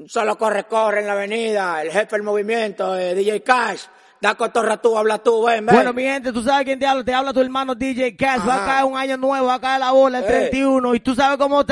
Solo corre en la avenida, el jefe del movimiento, DJ Cash. Da cotorra tú, habla tú, ven. Bueno, mi gente, tú sabes quién te habla tu hermano DJ Cash. Va a caer un año nuevo, va a caer la bola el 31 y tú sabes cómo está.